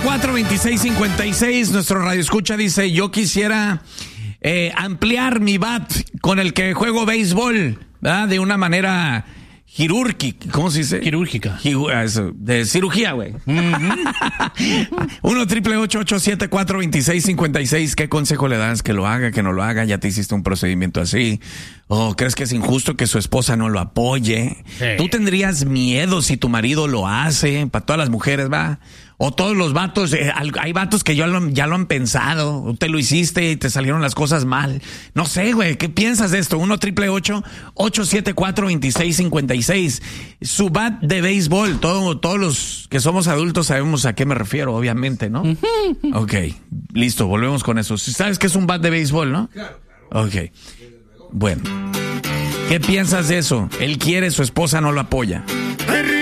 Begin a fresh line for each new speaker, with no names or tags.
874-2656, nuestro radio escucha dice, yo quisiera ampliar mi bat con el que juego béisbol, ¿verdad? De una manera quirúrgica, ¿cómo se dice?
Quirúrgica.
De cirugía, güey. 1-888-874-2656. ¿Qué consejo le das? ¿Que lo haga, que no lo haga? ¿Ya te hiciste un procedimiento así? ¿O crees que es injusto que su esposa no lo apoye? Sí. ¿Tú tendrías miedo si tu marido lo hace? Para todas las mujeres, ¿va? O todos los vatos, hay vatos que ya lo han pensado, te lo hiciste y te salieron las cosas mal. No sé, güey, ¿qué piensas de esto? 1-888-874-2656. Su bat de béisbol, todos los que somos adultos sabemos a qué me refiero, obviamente, ¿no? Ok, listo, volvemos con eso. ¿Sabes qué es un bat de béisbol, no?
Claro.
Ok, bueno. ¿Qué piensas de eso? Él quiere, su esposa no lo apoya.